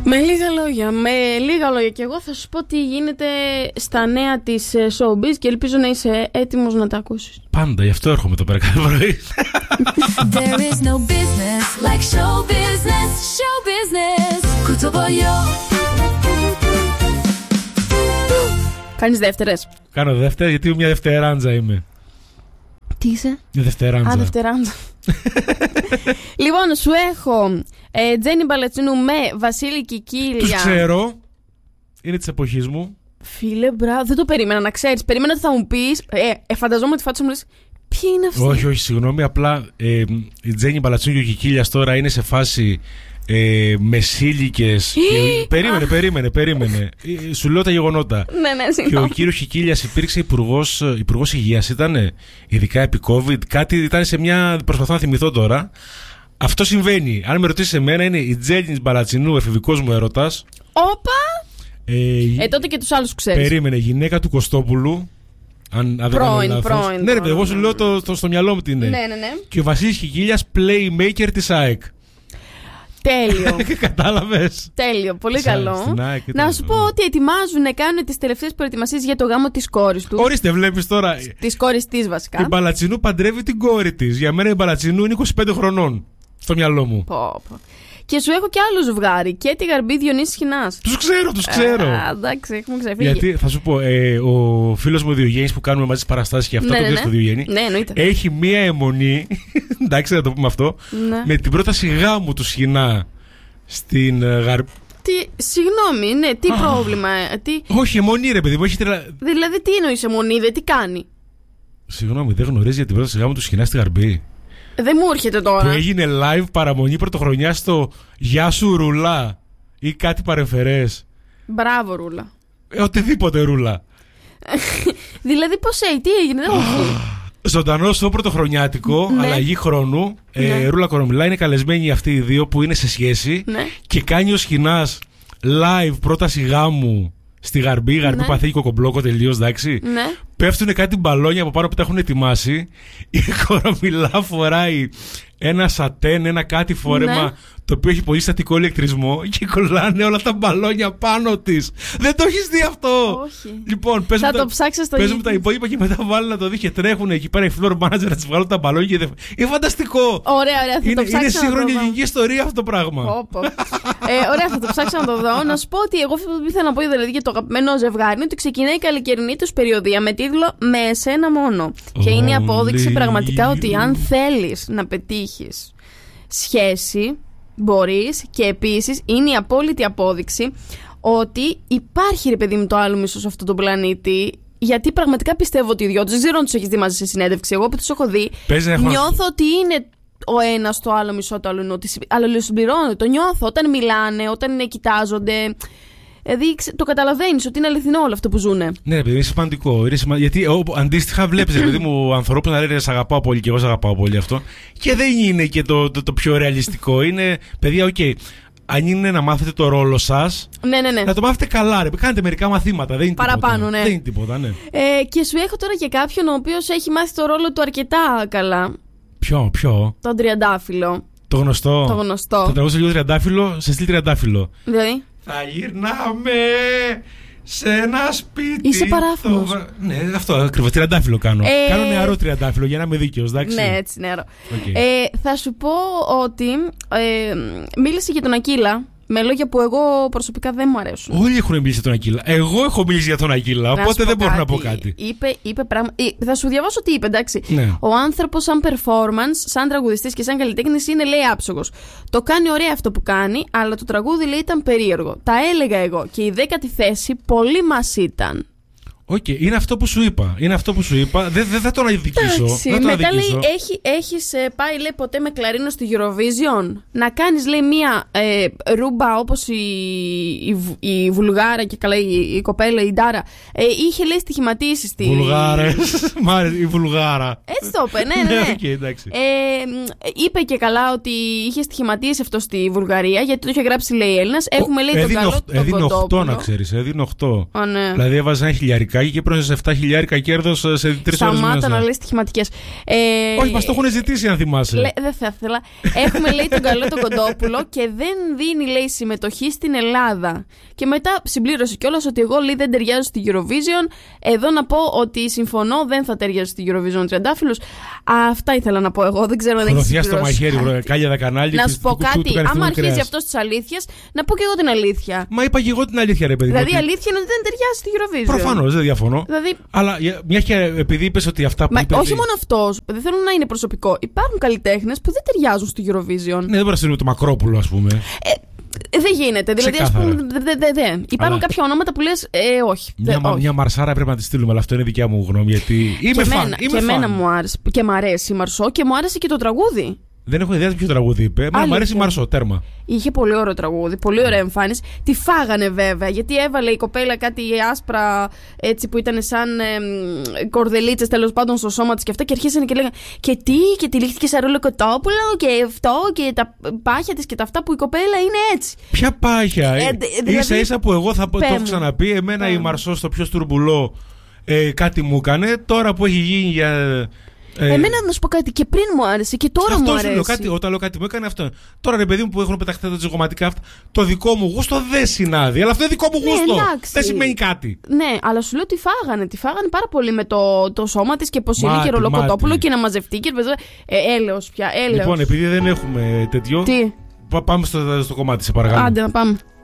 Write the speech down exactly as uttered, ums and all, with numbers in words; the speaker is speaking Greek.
Με λίγα λόγια, με λίγα λόγια. Και εγώ θα σου πω τι γίνεται στα νέα της showbiz και ελπίζω να είσαι έτοιμος να τα ακούσεις. Πάντα, γι' αυτό έρχομαι το πέρα κάθε πρωί. There is no business like show business, show business. Κουτσομπολιό. Κάνεις δεύτερες? Κάνω δεύτερα γιατί μια δευτεράντζα είμαι. Τι είσαι? Μια δευτεράντζα. Α, δευτεράντζα. Λοιπόν, σου έχω ε, Τζέννη Μπαλατσινού με Βασίλη Κικίλια. Τους ξέρω. Είναι της εποχής μου. Φίλε, μπράβο, δεν το περίμενα να ξέρεις. Περίμενα ότι θα μου πεις. Ε, ε, φανταζόμουν ότι φάτσα μου λες. Ποιοι είναι αυτοί? Όχι, όχι, συγγνώμη. Απλά ε, η Τζέννη Μπαλατσινού και ο Κικίλιας τώρα είναι σε φάση ε, μεσήλικες. και... Περίμενε, περίμενε, περίμενε. Ε, σου λέω τα γεγονότα. Ναι, ναι, και ο κύριος Κικίλιας υπήρξε υπουργός, υπουργός υγείας, ήταν ειδικά επί COVID. Κάτι ήταν σε μια. Προσπαθώ να θυμηθώ τώρα. Αυτό συμβαίνει. Αν με ρωτήσεις εμένα, είναι η Τζέννη Μπαλατσινού, εφηβικός μου έρωτας. Όπα! Ε, ε, τότε και τους άλλους που ξέρεις. Περίμενε, γυναίκα του Κωστόπουλου. Αν, αν πρώην, πρώην. Ναι, ρε παιδί, εγώ σου λέω το, το, στο μυαλό μου τι είναι. Ναι, ναι, ναι. Και ο Βασίλης Κικίλιας, playmaker της ΑΕΚ. Τέλειο. Κατάλαβες. Τέλειο, πολύ Σαν, καλό. ΑΕΚ, να σου πω ότι ετοιμάζουν, κάνουν τις τελευταίες προετοιμασίες για το γάμο της κόρης του. Ορίστε, βλέπεις τώρα. Της κόρης της βασικά. Η Μπαλατσινού παντρεύει την κόρη της. Για μένα η Μπαλατσινού είναι είκοσι πέντε χρονών. Στο μυαλό μου. Πω, πω. Και σου έχω και άλλο ζευγάρι. Και τη Γαρμπή Διονύση Σχοινάς. Τους ξέρω, τους ξέρω. Α, εντάξει, έχουμε ξεφύγει. Γιατί θα σου πω, ε, ο φίλος μου Διογέννης που κάνουμε μαζί τις παραστάσεις και αυτά, ναι, το ναι, ναι. στο Διογέννη, ναι, εννοείται. έχει μία αιμονή. Εντάξει, να το πούμε αυτό. Ναι. Με την πρόταση γάμου του Σχοινά στην uh, Γαρμπή. Τι, συγγνώμη, ναι, τι ah. πρόβλημα. Τι... Όχι, αιμονή, ρε παιδί μου, έχει τρελα... Δηλαδή, τι εννοείς αιμονή, δε, τι κάνει. Συγγνώμη, δεν γνωρίζει για την πρόταση γάμου του Σχοινά στη Γαρμπή. Δεν μου έρχεται τώρα. Που έγινε live παραμονή πρωτοχρονιά στο Γεια σου Ρουλά ή κάτι παρεμφερές. Μπράβο, Ρούλα. Ε, οτιδήποτε, Ρούλα. Δηλαδή, πώς έγινε, τι έγινε, δεν μου. Ζωντανό στο πρωτοχρονιάτικο, ναι. αλλαγή χρόνου. Ναι. Ε, Ρούλα Κορομιλά, είναι καλεσμένοι αυτοί οι δύο που είναι σε σχέση. Ναι. Και κάνει ο Σχοινάς live πρόταση γάμου στη Γαρμπή. Η Γαρμπή ναι. παθαίνει κοκομπλόκο τελείως, εντάξει. Ναι. Πέφτουν κάτι μπαλόνια από πάνω που τα έχουν ετοιμάσει. Η Κορομιλά φοράει ένα σατέν, ένα κάτι φόρεμα. Ναι. Το οποίο έχει πολύ στατικό ηλεκτρισμό και κολλάνε όλα τα μπαλόνια πάνω της. Δεν το έχεις δει αυτό? Όχι. Λοιπόν, πες θα μου το τα, ψάξω στο πες μου τα υπόλοιπα και μετά βάλει να το δει και τρέχουν εκεί πέρα οι floor manager να τις βγάλουν τα μπαλόνια. Και δεν... Είναι φανταστικό. Ωραία, ωραία. Θα είναι, το ψάξω. Είναι σύγχρονη ελληνική ιστορία αυτό το πράγμα. Όπο. ε, ωραία, θα το ψάξω να το δω. Να σου πω ότι εγώ αυτό που ήθελα να πω δηλαδή, για το αγαπημένο ζευγάρι είναι ότι ξεκινάει η καλοκαιρινή τους περιοδία με τίτλο Με εσένα μόνο. Oh, και είναι η απόδειξη πραγματικά ότι αν θέλεις να πετύχεις σχέση, μπορείς, και επίσης είναι η απόλυτη απόδειξη ότι υπάρχει, ρε παιδί μου, το άλλο μισό σε αυτόν τον πλανήτη. Γιατί πραγματικά πιστεύω ότι οι δυο τους, δεν ξέρω αν τους έχεις δει μαζί σε συνέντευξη, εγώ που τους έχω δει, νιώθω ότι είναι ο ένας το άλλο μισό, το άλλο είναι ότι αλληλοσυμπληρώνονται. Το νιώθω όταν μιλάνε, όταν κοιτάζονται. Δηλαδή το καταλαβαίνεις ότι είναι αληθινό όλο αυτό που ζουνε. Ναι, παιδί, είναι σημαντικό. Είναι σημα... Γιατί ο, αντίστοιχα βλέπεις, παιδί μου, ανθρώπους να λένε σ' αγαπάω πολύ και εγώ σ' αγαπάω πολύ αυτό. Και δεν είναι και το, το, το πιο ρεαλιστικό. Είναι, παιδιά, οκ. Okay, αν είναι να μάθετε το ρόλο σας, ναι, ναι, ναι. να το μάθετε καλά. Ρε. Κάνετε μερικά μαθήματα. Δεν είναι παραπάνω, τίποτα. Ναι. Δεν είναι τίποτα, ναι. Ε, και σου έχω τώρα και κάποιον ο οποίος έχει μάθει το ρόλο του αρκετά καλά. Ποιο, ποιο? Τον Τριαντάφυλλο. Το γνωστό. Το γνωστό. Το τραγούδι λίγο Τριαντάφυλλο σε στυλ Τριαντάφυλλο. Δηλαδή. Θα γυρνάμε σε ένα σπίτι. Είσαι παράφωνος. Το... Ναι, αυτό ακριβώς. Τριαντάφυλλο κάνω. Ε... Κάνω νεαρό τριαντάφυλλο για να είμαι δίκαιος, εντάξει. Ναι, έτσι, νεαρό. Okay. Ε, θα σου πω ότι ε, μίλησε για τον Ακύλα με λόγια που εγώ προσωπικά δεν μου αρέσουν. Όλοι έχουν μιλήσει για τον Ακύλα. Εγώ έχω μιλήσει για τον Ακύλα, οπότε δεν μπορώ να πω κάτι. Είπε, είπε πράγμα... Θα σου διαβάσω τι είπε, εντάξει. Ναι. Ο άνθρωπος σαν performance, σαν τραγουδιστής και σαν καλλιτέχνης είναι, λέει, άψογος. Το κάνει ωραία αυτό που κάνει, αλλά το τραγούδι, λέει, ήταν περίεργο. Τα έλεγα εγώ και η δέκατη θέση πολύ μας ήταν. Οκ, okay, είναι αυτό που σου είπα. Είναι αυτό που σου είπα. Δεν δε, θα τον αδικήσω. Μετά λέει, έχει, έχεις ε, πάει, λέει, ποτέ με κλαρίνο στη Eurovision. Να κάνεις, λέει, μία ε, ρούμπα όπως η, η, η Βουλγάρα και καλά η, η κοπέλα, η Ντάρα. Ε, είχε, λέει, στοιχηματίσει στη. Βουλγάρες. Μ' άρεσε η Βουλγάρα. Έτσι το είπε, ναι, ναι. ναι. okay, εντάξει. Ε, είπε και καλά ότι είχε στοιχηματίσει αυτό στη Βουλγαρία γιατί το είχε γράψει, λέει, Έλληνας. Έχουμε, λέει, τον καλό τον Έδινε οκτώ, να ξέρεις. Έδινε οκτώ. Oh, ναι. Δηλαδή έβαζε ένα χιλιαρικά. Κυριακάκι και πρόσθεσε επτά χιλιάρικα κέρδος σε τρεις ώρες μέσα. Σταμάτα να λες στοιχηματικές. Ε, Όχι, μας το έχουν ζητήσει, αν θυμάσαι. Λέ, δεν θα ήθελα. Έχουμε, λέει, τον καλό τον Κοντόπουλο και δεν δίνει, λέει, συμμετοχή στην Ελλάδα. Και μετά συμπλήρωσε κιόλας ότι εγώ, λέει, δεν ταιριάζω στη Eurovision. Εδώ να πω ότι συμφωνώ, δεν θα ταιριάζει στη Eurovision τριαντάφυλλους. Αυτά ήθελα να πω εγώ. Δεν ξέρω αν έχει συμπληρώσει. Στο μαχαίρι, βρω, κάλια τα κανάλια. Να σου πω κάτι. Άμα αρχίζει αυτό τη αλήθεια, να πω και εγώ την αλήθεια. Μα είπα και εγώ την αλήθεια, ρε παιδί. Δηλαδή η αλήθεια είναι ότι δεν ταιριάζει στη Eurovision. Προφανώς, δεν διαφωνώ. Δηλαδή... Αλλά μια και επειδή είπες ότι αυτά που. Μα, είπε, όχι μόνο αυτό, δεν θέλω να είναι προσωπικό. Υπάρχουν καλλιτέχνες που δεν ταιριάζουν στη Eurovision. Ναι, δεν μπορεί να στείλουμε το Μακρόπουλο, ας πούμε. Ε, δεν γίνεται. Δηλαδή, ας πούμε, δε, δε, δε, δε. Υπάρχουν αλλά... κάποια ονόματα που λες, ε, όχι. Μια, δε, μα, όχι. μια Μαρσάρα πρέπει να τη στείλουμε, αλλά αυτό είναι δικιά μου γνώμη. Γιατί είμαι φαν. Και εμένα μου άρεσε. Και μ' αρέσει η Μαρσό και μου άρεσε και το τραγούδι. Δεν έχω ιδέα ποιο τραγούδι είπε. Μα μου αρέσει η Μαρσό, τέρμα. Είχε πολύ ωραίο τραγούδι, πολύ ωραία εμφάνιση. Τη φάγανε βέβαια, γιατί έβαλε η κοπέλα κάτι άσπρα έτσι που ήταν σαν ε, κορδελίτσες τέλος πάντων στο σώμα της και αυτά. Και αρχίσανε και λέγανε και τι, και τυλίχθηκε σαν ρόλο Κοτόπουλο και αυτό και τα πάχια της και τα αυτά που η κοπέλα είναι έτσι. Ποια πάχια, ε, δηλαδή, ίσα ίσα που εγώ θα το έχω ξαναπεί. Εμένα πέ. η Μαρσό στο πιο στουρμπουλό ε, κάτι μου έκανε. Τώρα που έχει γίνει για. Ε, Εμένα να σου πω κάτι, και πριν μου άρεσε και τώρα αυτό μου αρέσει. Λέω, κάτι, όταν λέω κάτι μου έκανε αυτό. Τώρα ρε παιδί μου που έχουν πεταχθεί τα τζιγωματικά αυτά, το δικό μου γούστο δεν συνάδει. Αλλά αυτό είναι δικό μου γούστο. Ναι, δεν σημαίνει κάτι. Ναι, αλλά σου λέω ότι φάγανε. Τη φάγανε πάρα πολύ με το, το σώμα της και πως είναι και ρολοκοτόπουλο και να μαζευτεί και ε, έλεος πια. Έλεος. Λοιπόν, επειδή δεν έχουμε τέτοιο. Τι? Πάμε στο, στο κομμάτι, σε παρακαλώ. Άντε να πάμε.